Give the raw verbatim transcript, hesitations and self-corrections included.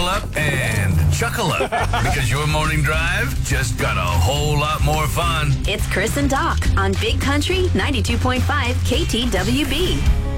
buckle up and chuckle up because your morning drive just got a whole lot more fun. It's Chris and Doc on Big Country ninety-two point five K T W B.